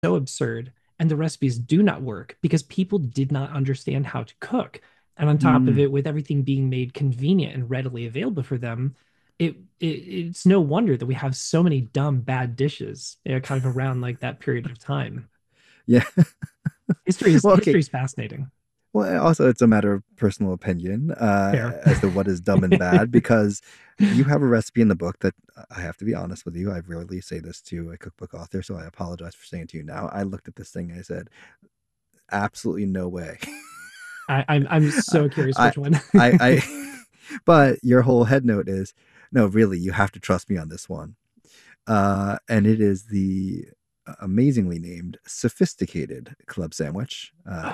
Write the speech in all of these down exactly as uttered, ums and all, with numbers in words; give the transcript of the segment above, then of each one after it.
so absurd and the recipes do not work because people did not understand how to cook. And on top of Mm, it, with everything being made convenient and readily available for them, it, it it's no wonder that we have so many dumb bad dishes, you know, kind of around like that period of time. yeah. History is Well, okay. history is fascinating. Well, also it's a matter of personal opinion Fair. uh, as to what is dumb and bad because you have a recipe in the book that I have to be honest with you. I rarely say this to a cookbook author, so I apologize for saying it to you now. I looked at this thing and I said, absolutely no way. I, I'm I'm so curious I, which one. I, I, but your whole head note is, no, really, you have to trust me on this one. Uh, and it is the amazingly named sophisticated club sandwich. Uh,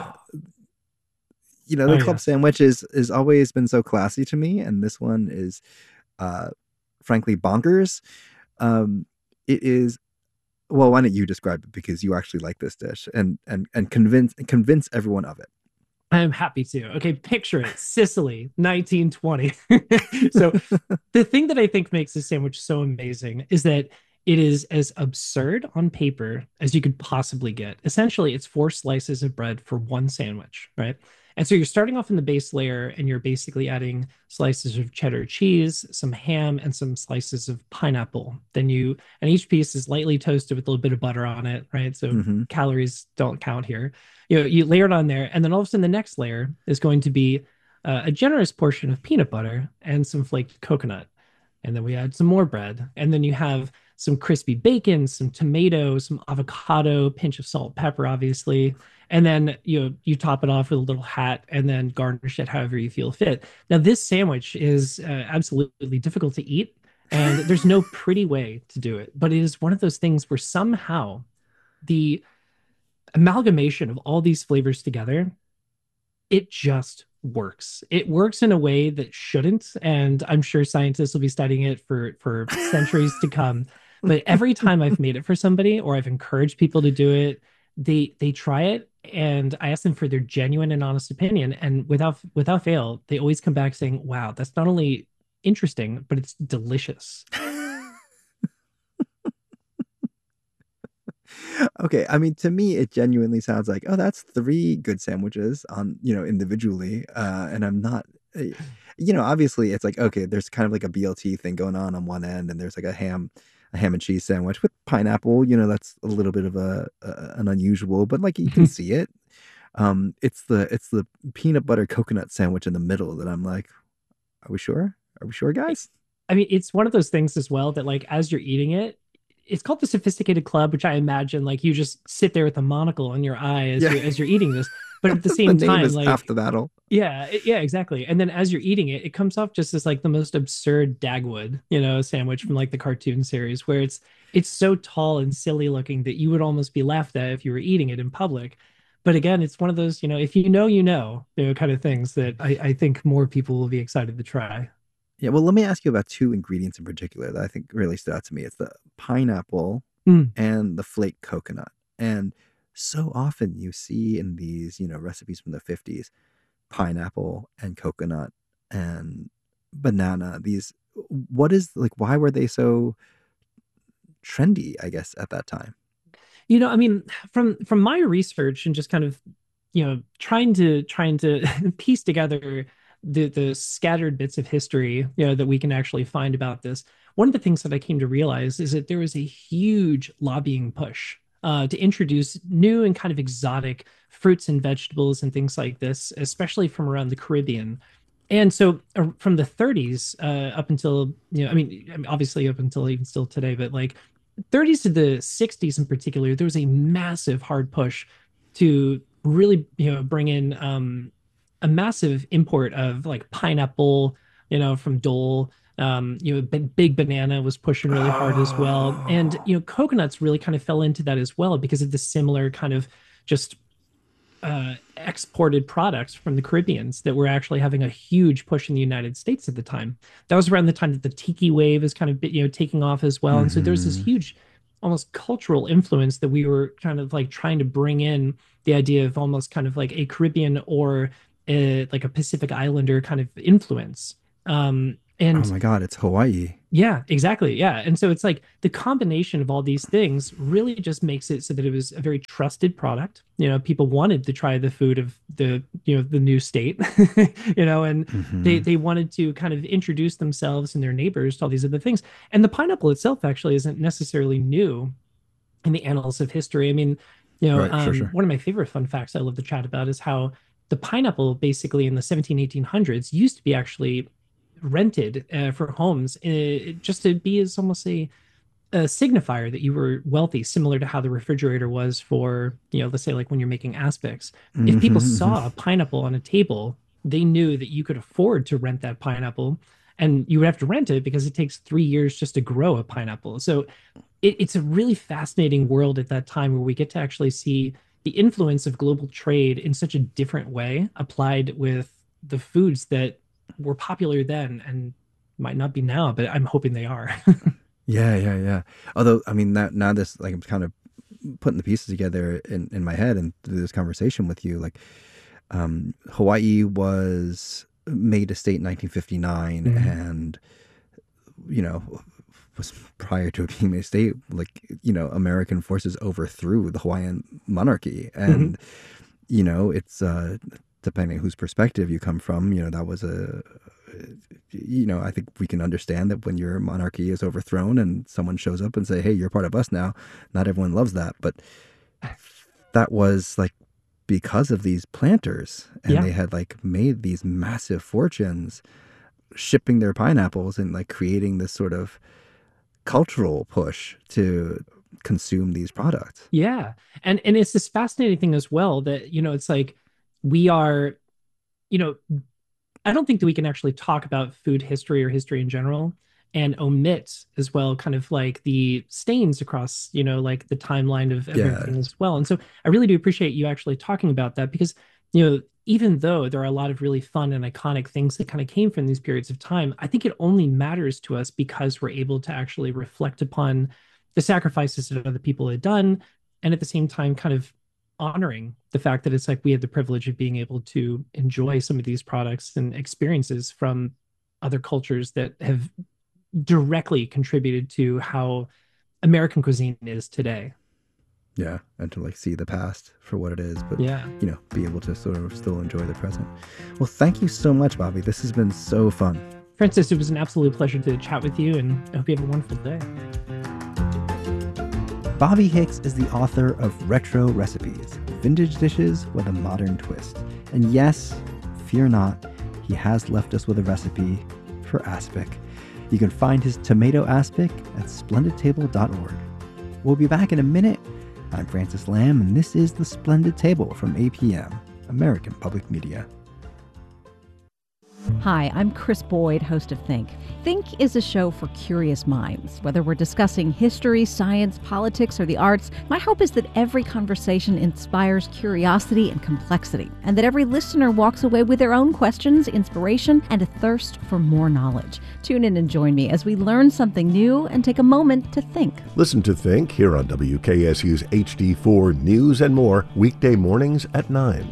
you know, Oh the club yes. sandwich is is always been so classy to me, and this one is, uh, frankly, bonkers. Um, it is. Well, why don't you describe it because you actually like this dish and and and convince convince everyone of I'm happy to. Okay, picture it. Sicily, nineteen twenty. So it. the thing that I think makes this sandwich so amazing is that it is as absurd on paper as you could possibly get. Essentially, it's four slices of bread for one sandwich, right? And so you're starting off in the base layer and you're basically adding slices of cheddar cheese, some ham, and some slices of pineapple. Then you, and each piece is lightly toasted with a little bit of butter on it, right? So Hmm. calories don't count here. You know, you layer it on there, and then all of a sudden the next layer is going to be uh, a generous portion of peanut butter and some flaked coconut. And then we add some more bread. And then you have some crispy bacon, some tomato, some avocado, pinch of salt, pepper, obviously. And then you know, you top it off with a little hat and then garnish it however you feel fit. Now, this sandwich is uh, absolutely difficult to eat, and there's no pretty way to do it. But it is one of those things where somehow the amalgamation of all these flavors together, it just works. It works in a way that shouldn't, and I'm sure scientists will be studying it for for centuries to come. But every time I've made it for somebody or I've encouraged people to do it, they they try it and I ask them for their genuine and honest opinion. And without without fail, they always come back saying, "Wow, that's not only interesting, but it's delicious." Okay, I mean, to me, it genuinely sounds like, oh, that's three good sandwiches on, you know, individually. Uh, and I'm not, uh, you know, obviously it's like, okay, there's kind of like a B L T thing going on on one end, and there's like a ham, a ham and cheese sandwich with pineapple. You know, that's a little bit of a, a an unusual, but like you can see it. Um, it's the it's the peanut butter coconut sandwich in the middle that I'm like, are we sure? Are we sure, guys? I mean, it's one of those things as well that like as you're eating it, it's called the sophisticated club, which I imagine like you just sit there with a monocle on your eye as Yeah, you're as you're eating this. But at the the same name time, is half like the battle. yeah, it- yeah, exactly. And then as you're eating it, it comes off just as like the most absurd Dagwood, you know, sandwich from like the cartoon series where it's it's so tall and silly looking that you would almost be laughed at if you were eating it in public. But again, it's one of those, you know, if you know, you know, you know, kind of things that I, I think more people will be excited to try. Yeah, well, let me ask you about two ingredients in particular that I think really stood out to me. It's the pineapple Mm. and the flake coconut. And so often you see in these, you know, recipes from the fifties, pineapple and coconut and banana. These, what is like, why were they so trendy, I guess, at that time? You know, I mean, from from my research and just kind of, you know, trying to trying to piece together the the scattered bits of history, you know, that we can actually find about this. One of the things that I came to realize is that there was a huge lobbying push uh, to introduce new and kind of exotic fruits and vegetables and things like this, especially from around the Caribbean. And so uh, from the thirties uh, up until, you know, I mean, I mean, obviously up until even still today, but like thirties to the sixties in particular, there was a massive hard push to really, you know, bring in um, a massive import of like pineapple, you know, from Dole. Um, you know, Big Banana was pushing really hard as well, and Oh. you know, coconuts really kind of fell into that as well because of the similar kind of just uh, exported products from the Caribbeans that were actually having a huge push in the United States at the time. That was around the time that the tiki wave is kind of you know taking off as well, and so there's this Hmm. huge, almost cultural influence that we were kind of like trying to bring in the idea of almost kind of like a Caribbean or a, like a Pacific Islander kind of influence. Um, Oh And my God, it's Hawaii. yeah, exactly. Yeah. And so it's like the combination of all these things really just makes it so that it was a very trusted product. You know, people wanted to try the food of the, you know, the new state, you know, and they Hmm. they wanted to kind of introduce themselves and their neighbors to all these other things. And the pineapple itself actually isn't necessarily new in the annals of history. I mean, you know, Right, sure, um, sure. one of my favorite fun facts I love to chat about is how the pineapple basically in the seventeen, eighteen hundreds used to be actually rented uh, for homes uh, just to be as almost a, a signifier that you were wealthy, similar to how the refrigerator was for, you know, let's say like when you're making aspics. If Hmm. people Hmm. saw a pineapple on a table, they knew that you could afford to rent that pineapple, and you would have to rent it because it takes three years just to grow a pineapple. So it, it's a really fascinating world at that time where we get to actually see the influence of global trade in such a different way applied with the foods that were popular then and might not be now, but I'm hoping they are. Yeah, yeah, yeah. Although, I mean, now, now this, like, I'm kind of putting the pieces together in, in my head and through this conversation with you. Like, um, Hawaii was made a state in nineteen fifty-nine, Mhm. and, you know, was prior to it being made a state, like, you know, American forces overthrew the Hawaiian monarchy. Mhm. And, you know, it's, uh, depending whose perspective you come from, you know, that was a, you know, I think we can understand that when your monarchy is overthrown and someone shows up and say, "Hey, you're part of us now," not everyone loves that, but that was like because of these planters, and Yeah. they had like made these massive fortunes shipping their pineapples and like creating this sort of cultural push to consume these products. Yeah. And and it's this fascinating thing as well that, you know, it's like we are, you know, I don't think that we can actually talk about food history or history in general and omit as well kind of like the stains across, you know, like the timeline of, of Yeah. everything as well. And so I really do appreciate you actually talking about that because, you know, even though there are a lot of really fun and iconic things that kind of came from these periods of time, I think it only matters to us because we're able to actually reflect upon the sacrifices that other people had done and at the same time kind of honoring the fact that it's like we had the privilege of being able to enjoy some of these products and experiences from other cultures that have directly contributed to how American cuisine is today. Yeah, and to like see the past for what it is, but Yeah. you know, be able to sort of still enjoy the present. Well, thank you so much, Bobby. This has been so fun. Francis, it was an absolute pleasure to chat with you, and I hope you have a wonderful day. Bobby Hicks is the author of Retro Recipes, Vintage Dishes with a Modern Twist. And yes, fear not, he has left us with a recipe for aspic. You can find his tomato aspic at splendid table dot org. We'll be back in a minute. I'm Francis Lamb, and this is The Splendid Table from A P M, American Public Media. Hi, I'm Chris Boyd, host of Think. Think is a show for curious minds. Whether we're discussing history, science, politics, or the arts, my hope is that every conversation inspires curiosity and complexity, and that every listener walks away with their own questions, inspiration, and a thirst for more knowledge. Tune in and join me as we learn something new and take a moment to think. Listen to Think here on W K S U's H D four News and More, weekday mornings at nine.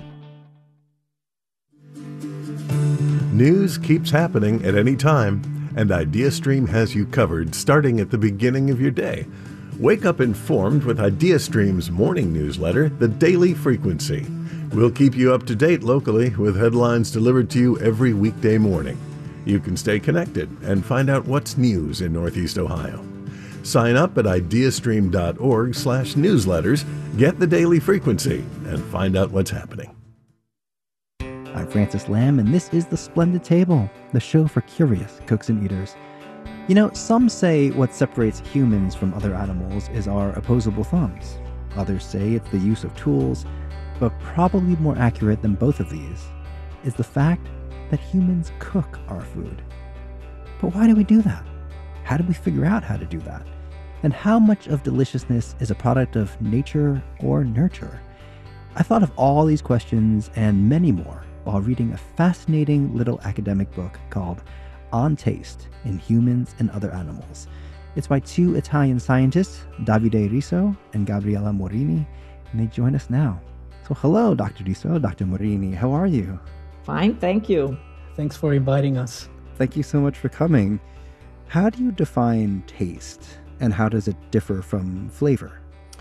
News keeps happening at any time, and IdeaStream has you covered starting at the beginning of your day. Wake up informed with IdeaStream's morning newsletter, The Daily Frequency. We'll keep you up to date locally with headlines delivered to you every weekday morning. You can stay connected and find out what's news in Northeast Ohio. Sign up at ideastream dot org slash newsletters, get The Daily Frequency, and find out what's happening. I'm Francis Lamb, and this is The Splendid Table, the show for curious cooks and eaters. You know, some say what separates humans from other animals is our opposable thumbs. Others say it's the use of tools, but probably more accurate than both of these is the fact that humans cook our food. But why do we do that? How do we figure out how to do that? And how much of deliciousness is a product of nature or nurture? I thought of all these questions and many more while reading a fascinating little academic book called On Taste in Humans and Other Animals. It's by two Italian scientists, Davide Riso and Gabriella Morini, and they join us now. So hello, Doctor Riso, Doctor Morini, how are you? Fine, thank you. Thanks for inviting us. thank you so much for coming. How do you define taste, and how does it differ from flavor?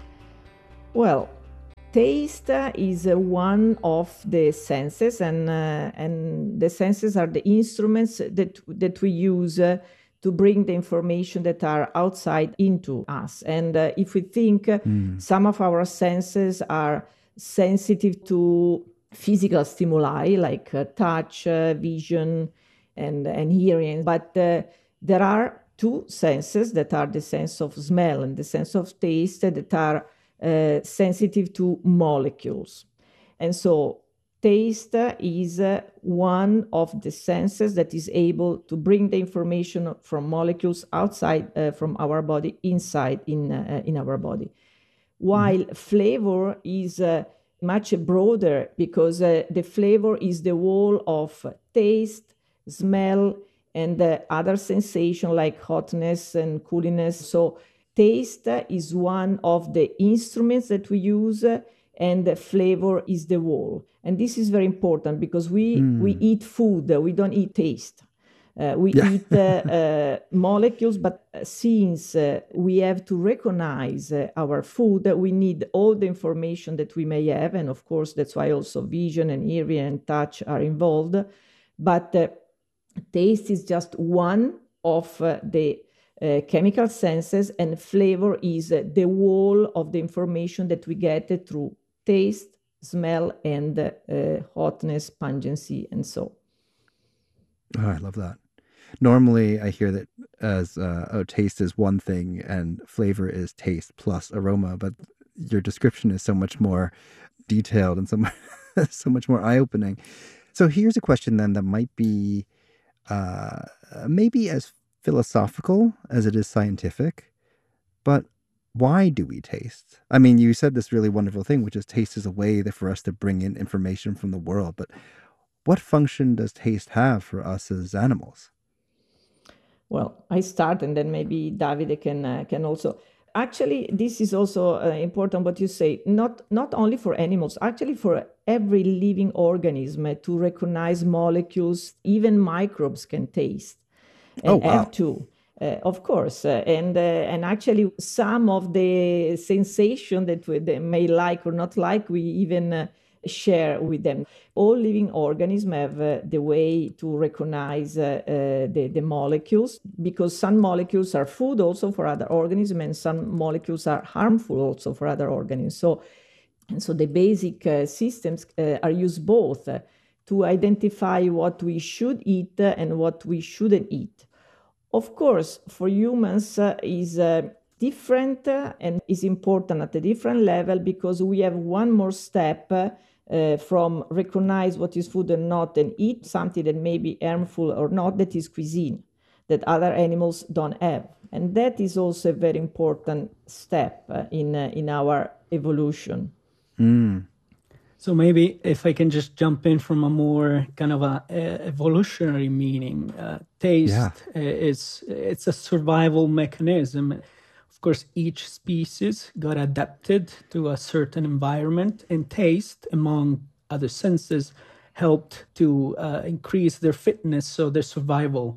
Well, taste uh, is uh, one of the senses, and uh, and the senses are the instruments that that we use uh, to bring the information that are outside into us. And uh, if we think uh, mm. some of our senses are sensitive to physical stimuli like uh, touch, uh, vision, and, and hearing, but uh, there are two senses that are the sense of smell and the sense of taste that are uh, sensitive to molecules. And so taste is uh, one of the senses that is able to bring the information from molecules outside uh, from our body inside in, uh, in our body. While mm-hmm. flavor is uh, much broader, because uh, the flavor is the whole of taste, smell, and uh, other sensation like hotness and cooliness. So taste uh, is one of the instruments that we use, uh, and the flavor is the whole. And this is very important because we, mm. we eat food, we don't eat taste. Uh, we yeah. eat uh, uh, molecules, but since uh, we have to recognize uh, our food, we need all the information that we may have. And of course, that's why also vision and hearing and touch are involved. But uh, taste is just one of uh, the uh, chemical senses, and flavor is uh, the whole of the information that we get uh, through taste, smell, and uh, uh, hotness, pungency, and so. Oh, I love that. Normally, I hear that as uh, oh, taste is one thing and flavor is taste plus aroma, but your description is so much more detailed and so much, so much more eye-opening. So here's a question then that might be uh, maybe as philosophical as it is scientific, but why do we taste? I mean, you said this really wonderful thing, which is taste is a way that for us to bring in information from the world, but what function does taste have for us as animals? Well, I start, and then maybe Davide can uh, can also. Actually, this is also uh, important what you say, not, not only for animals, actually for every living organism uh, to recognize molecules, even microbes can taste and oh, wow. have to. Uh, of course, uh, and uh, and actually some of the sensation that we, they may like or not like, we even uh, share with them. All living organisms have uh, the way to recognize uh, uh, the, the molecules, because some molecules are food also for other organisms, and some molecules are harmful also for other organisms. So, and so the basic uh, systems uh, are used both uh, to identify what we should eat uh, and what we shouldn't eat. Of course, for humans uh, is uh, different uh, and is important at a different level, because we have one more step uh, uh, from recognize what is food and not, and eat something that may be harmful or not, that is cuisine, that other animals don't have. And that is also a very important step uh, in, uh, in our evolution. Mm. So maybe if I can just jump in from a more kind of a, a evolutionary meaning, uh, taste yeah. is it's a survival mechanism. Of course, each species got adapted to a certain environment, and taste, among other senses, helped to uh, increase their fitness, so their survival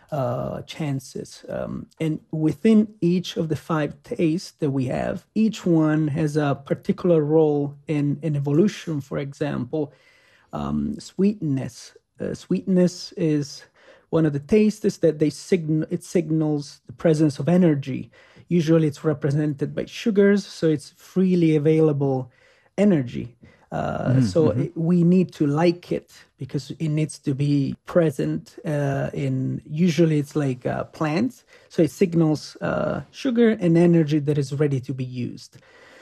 uh, chances. Um, and within each of the five tastes that we have, each one has a particular role in, in evolution. For example, um, sweetness. Uh, sweetness is one of the tastes that they signal. It signals the presence of energy. Usually it's represented by sugars, so it's freely available energy. Uh, mm-hmm. So it, we need to like it because it needs to be present uh, in, usually it's like uh, plants. So it signals uh, sugar and energy that is ready to be used.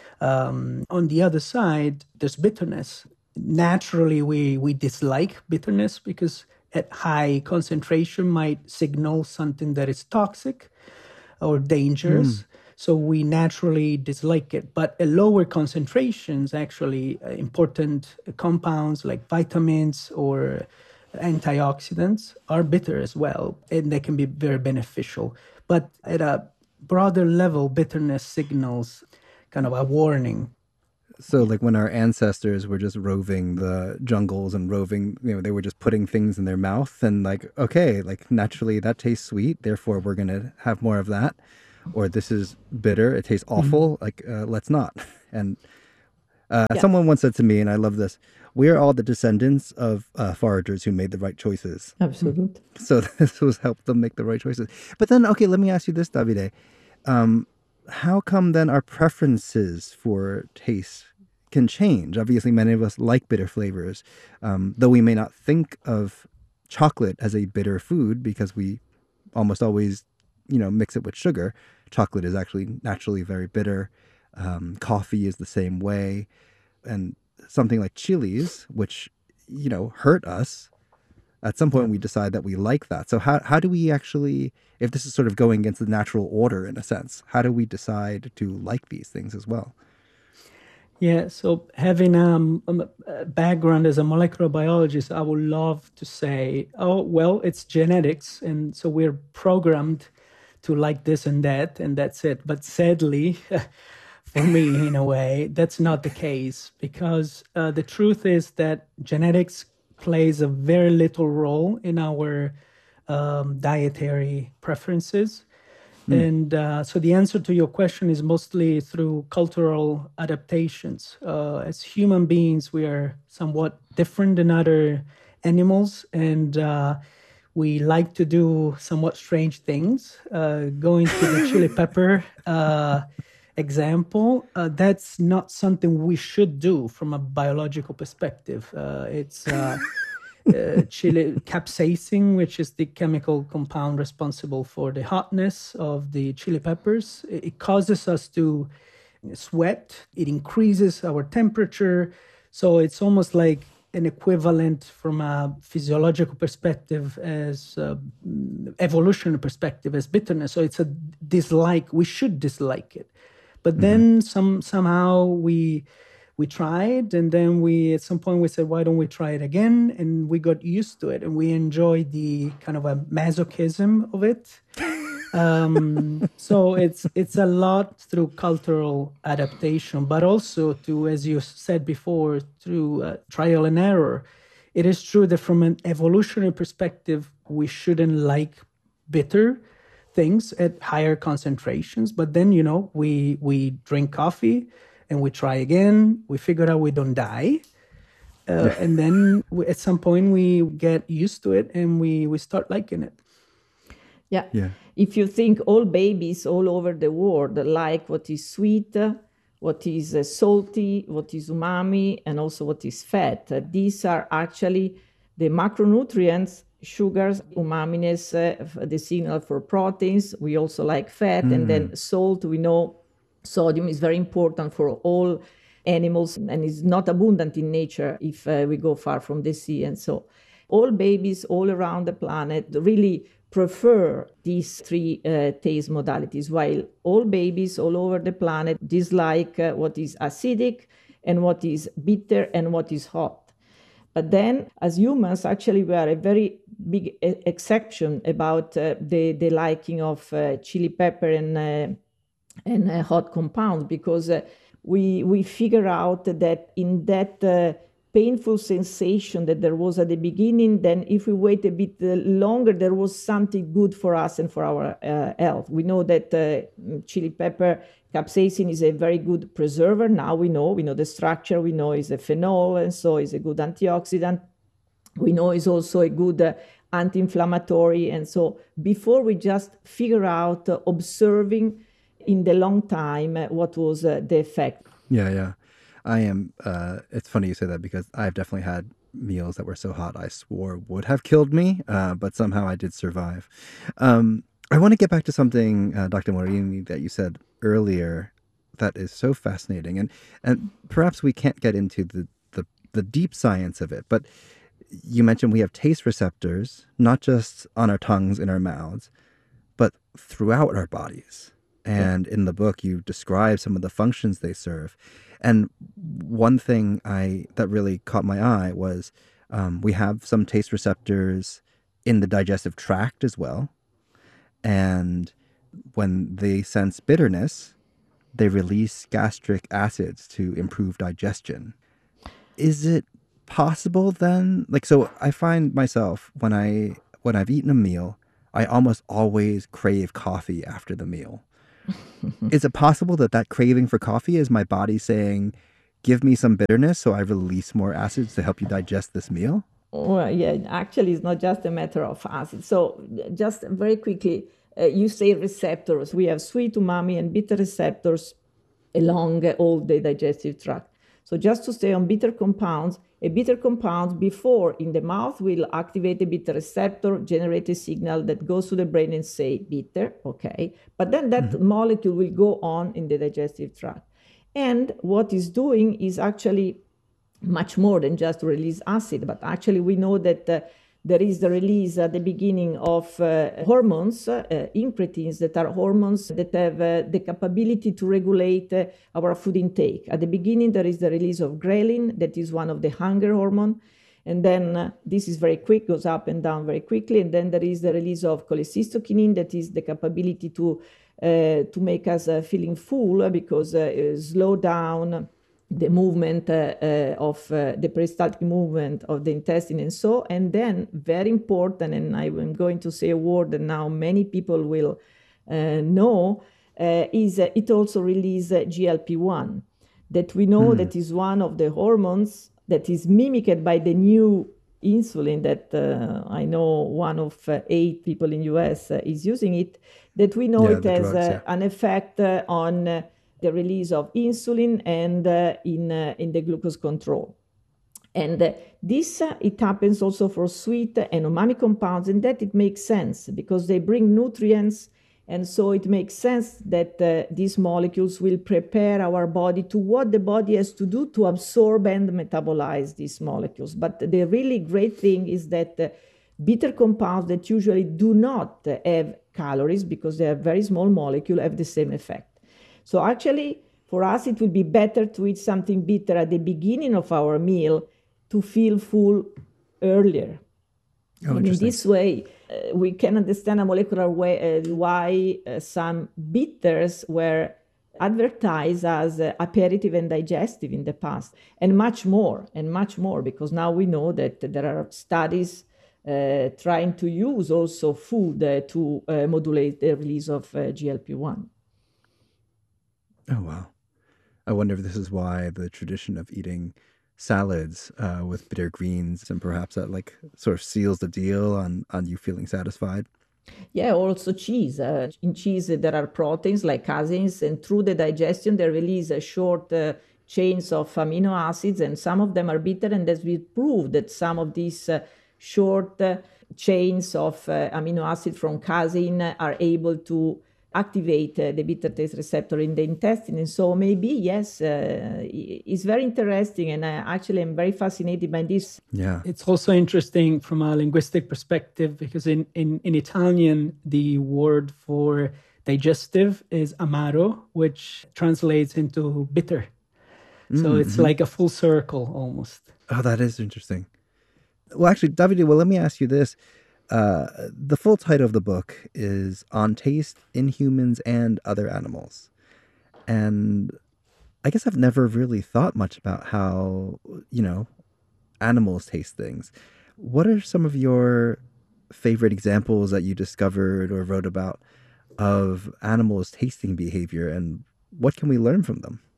Um, on the other side, there's bitterness. Naturally, we, we dislike bitterness because at high concentration might signal something that is toxic or dangerous. Mm. So we naturally dislike it. But at lower concentrations, actually, uh, important compounds like vitamins or antioxidants are bitter as well, and they can be very beneficial. But at a broader level, bitterness signals kind of a warning. So like when our ancestors were just roving the jungles and roving, you know, they were just putting things in their mouth and like, okay, like naturally that tastes sweet, therefore we're going to have more of that. Or this is bitter, it tastes awful, mm-hmm. like uh, let's not. And uh, yeah. someone once said to me, and I love this, we are all the descendants of uh, foragers who made the right choices. Absolutely. So this was help them make the right choices. But then, okay, let me ask you this, Davide. Um, how come then our preferences for taste can change? Obviously, many of us like bitter flavors, um, though we may not think of chocolate as a bitter food because we almost always, you know, mix it with sugar. Chocolate is actually naturally very bitter. Um, coffee is the same way. And something like chilies, which, you know, hurt us, at some point we decide that we like that. So how how do we actually, if this is sort of going against the natural order in a sense, how do we decide to like these things as well? Yeah, so having um, a background as a molecular biologist, I would love to say, oh, well, it's genetics. And so we're programmed to like this and that, and that's it. But sadly, for me, in a way, that's not the case, because uh, the truth is that genetics plays a very little role in our um, dietary preferences. Mm. And uh, so the answer to your question is mostly through cultural adaptations. Uh, as human beings, we are somewhat different than other animals, and uh, we like to do somewhat strange things. Uh, going to the chili pepper uh, example, uh, that's not something we should do from a biological perspective. Uh, it's uh, uh, chili capsaicin, which is the chemical compound responsible for the hotness of the chili peppers. It causes us to sweat. It increases our temperature. So it's almost like an equivalent from a physiological perspective as uh, evolutionary perspective as bitterness. So it's a dislike. We should dislike it. But mm-hmm. then some somehow we we tried, and then we at some point we said, why don't we try it again? And we got used to it, and we enjoyed the kind of a masochism of it. um, so it's it's a lot through cultural adaptation, but also to, as you said before, through uh, trial and error. It is true that from an evolutionary perspective, we shouldn't like bitter things at higher concentrations. But then, you know, we we drink coffee and we try again. We figure out we don't die. Uh, and then we, at some point we get used to it and we, we start liking it. Yeah. yeah. If you think all babies all over the world like what is sweet, what is uh, salty, what is umami, and also what is fat. Uh, these are actually the macronutrients, sugars, umaminess, uh, the signal for proteins. We also like fat. Mm. And then salt, we know sodium is very important for all animals and is not abundant in nature if uh, we go far from the sea. And so all babies all around the planet really prefer these three uh, taste modalities, while all babies all over the planet dislike uh, what is acidic and what is bitter and what is hot. But then, as humans, actually, we are a very big e- exception about uh, the, the liking of uh, chili pepper and, uh, and uh, hot compounds, because uh, we, we figure out that in that uh, painful sensation that there was at the beginning, then if we wait a bit uh, longer, there was something good for us and for our uh, health. We know that uh, chili pepper capsaicin is a very good preserver. Now we know, we know the structure, we know it's a phenol, and so it's a good antioxidant. We know it's also a good uh, anti-inflammatory. And so before we just figure out, uh, observing in the long time, uh, what was uh, the effect. Yeah, yeah. I am, uh, it's funny you say that because I've definitely had meals that were so hot I swore would have killed me, uh, but somehow I did survive. Um, I want to get back to something, uh, Doctor Morini, that you said earlier that is so fascinating. And, and perhaps we can't get into the, the, the deep science of it, but you mentioned we have taste receptors, not just on our tongues, in our mouths, but throughout our bodies. And in the book, you describe some of the functions they serve. And one thing I that really caught my eye was um, we have some taste receptors in the digestive tract as well. And when they sense bitterness, they release gastric acids to improve digestion. Is it possible then? Like, so I find myself when I when I've eaten a meal, I almost always crave coffee after the meal. Is it possible that that craving for coffee is my body saying, give me some bitterness so I release more acids to help you digest this meal? Well, yeah, actually, it's not just a matter of acid. So just very quickly, uh, you say receptors. We have sweet, umami, and bitter receptors along all the digestive tract. So just to stay on bitter compounds, a bitter compound before in the mouth will activate a bitter receptor, generate a signal that goes to the brain and say bitter, okay? But then that mm-hmm. molecule will go on in the digestive tract. And what it's doing is actually much more than just release acid, but actually we know that uh, there is the release at the beginning of uh, hormones, uh, incretins, that are hormones that have uh, the capability to regulate uh, our food intake. At the beginning, there is the release of ghrelin, that is one of the hunger hormone. And then uh, this is very quick, goes up and down very quickly. And then there is the release of cholecystokinin, that is the capability to, uh, to make us uh, feeling full uh, because uh, slow down the movement uh, uh, of uh, the peristaltic movement of the intestine and so. And then very important, and I'm going to say a word that now many people will uh, know, uh, is uh, it also releases uh, G L P one, that we know mm. that is one of the hormones that is mimicked by the new insulin that uh, I know one of uh, eight people in U S uh, is using it, that we know yeah, it has drugs, uh, yeah. an effect uh, on uh, the release of insulin and uh, in uh, in the glucose control. And uh, this, uh, it happens also for sweet and umami compounds, and that it makes sense because they bring nutrients, and so it makes sense that uh, these molecules will prepare our body to what the body has to do to absorb and metabolize these molecules. But the really great thing is that uh, bitter compounds that usually do not uh, have calories because they are very small molecule have the same effect. So actually, for us, it would be better to eat something bitter at the beginning of our meal to feel full earlier. Oh, and in this way, uh, we can understand a molecular way uh, why uh, some bitters were advertised as uh, aperitif and digestive in the past, and much more, and much more, because now we know that there are studies uh, trying to use also food uh, to uh, modulate the release of uh, G L P one. Oh, wow. I wonder if this is why the tradition of eating salads uh, with bitter greens and perhaps that like sort of seals the deal on, on you feeling satisfied. Yeah, also cheese. Uh, in cheese, there are proteins like caseins, and through the digestion, they release a short uh, chains of amino acids, and some of them are bitter, and as we proved that some of these uh, short uh, chains of uh, amino acid from casein are able to activate uh, the bitter taste receptor in the intestine. And so maybe, yes, uh, it's very interesting. And I actually am very fascinated by this. Yeah. It's also interesting from a linguistic perspective because in, in, in Italian, the word for digestive is amaro, which translates into bitter. Mm-hmm. So it's like a full circle almost. Oh, that is interesting. Well, actually, Davide, well, let me ask you this. Uh, the full title of the book is On Taste in Humans and Other Animals. And I guess I've never really thought much about how, you know, animals taste things. What are some of your favorite examples that you discovered or wrote about of animals' tasting behavior, and what can we learn from them?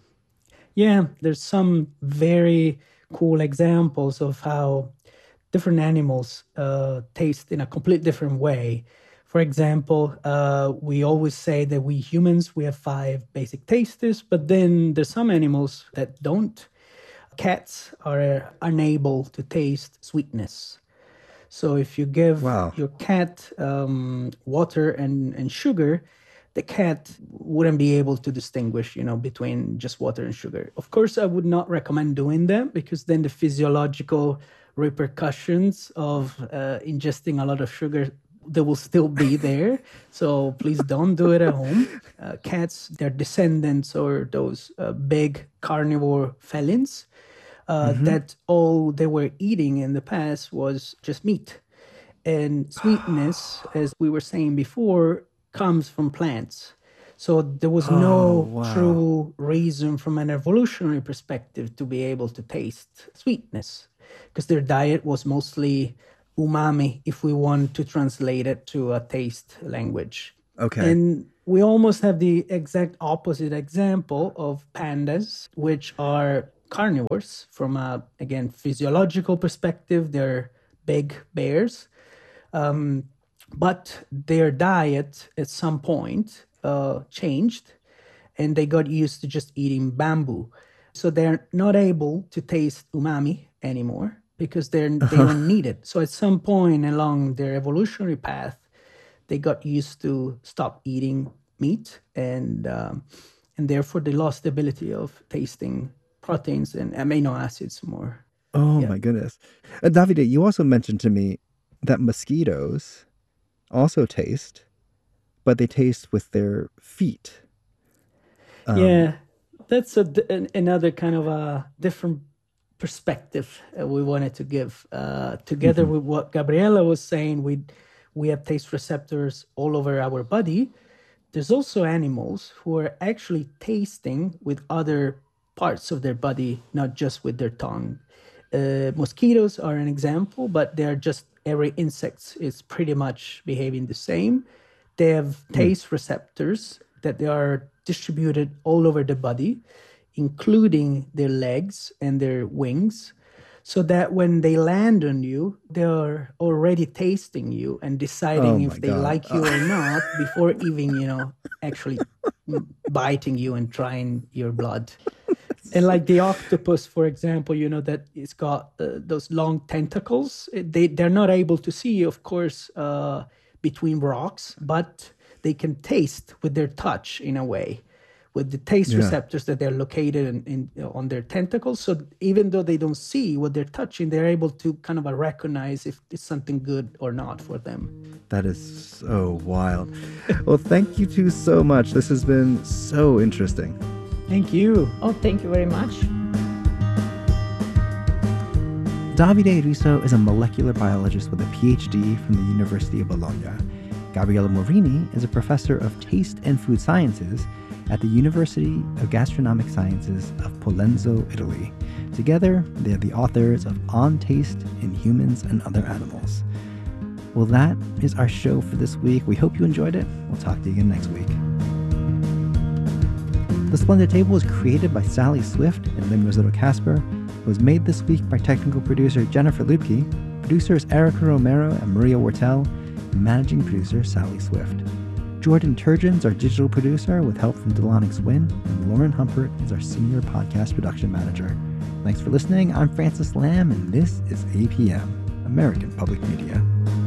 Yeah, there's some very cool examples of how different animals uh, taste in a complete different way. For example, uh, we always say that we humans, we have five basic tastes, but then there's some animals that don't. Cats are unable to taste sweetness. So if you give wow. your cat um, water and, and sugar, the cat wouldn't be able to distinguish, you know, between just water and sugar. Of course, I would not recommend doing that because then the physiological repercussions of uh, ingesting a lot of sugar, they will still be there. So please don't do it at home. Uh, cats, their descendants or those uh, big carnivore felines, uh, mm-hmm. that all they were eating in the past was just meat. And sweetness, as we were saying before, comes from plants. So there was Oh, no wow. true reason from an evolutionary perspective to be able to taste sweetness, because their diet was mostly umami, if we want to translate it to a taste language. Okay. And we almost have the exact opposite example of pandas, which are carnivores from a, again, physiological perspective. They're big bears. Um, but their diet at some point uh, changed, and they got used to just eating bamboo. So they're not able to taste umami anymore because they're, they don't need it. So at some point along their evolutionary path, they got used to stop eating meat, and um, and therefore they lost the ability of tasting proteins and amino acids more. Oh Yeah. my goodness. Uh, Davide, you also mentioned to me that mosquitoes also taste, but they taste with their feet. Um, Yeah, that's a, d- an- another kind of a different perspective uh, we wanted to give. Uh, together with what Gabriella was saying, we we have taste receptors all over our body. There's also animals who are actually tasting with other parts of their body, not just with their tongue. Uh, mosquitoes are an example, but they're just every insect is pretty much behaving the same. They have taste receptors that they are distributed all over the body, including their legs and their wings, so that when they land on you, they're already tasting you and deciding Oh if my they God. like you or not before even, you know, actually biting you and trying your blood. And like the octopus, for example, you know, that it's got uh, those long tentacles. They, they're not able to see, of course, uh, between rocks, but they can taste with their touch in a way, with the taste Yeah. receptors that they're located in, in on their tentacles. So even though they don't see what they're touching, they're able to kind of uh, recognize if it's something good or not for them. That is so wild. Well, thank you two so much. This has been so interesting. Thank you. Oh, thank you very much. Davide Riso is a molecular biologist with a P H D from the University of Bologna. Gabriella Morini is a professor of taste and food sciences at the University of Gastronomic Sciences of Pollenzo, Italy. Together, they are the authors of On Taste in Humans and Other Animals. Well, that is our show for this week. We hope you enjoyed it. We'll talk to you again next week. The Splendid Table was created by Sally Swift and Lynn Rossetto Casper. It was made this week by technical producer Jennifer Lupke, producers Erica Romero and Maria Wortel, and managing producer Sally Swift. Jordan Turgeon's our digital producer with help from Delanix Wynn, and Lauren Humpert is our senior podcast production manager. Thanks for listening. I'm Francis Lamb, and this is A P M, American Public Media.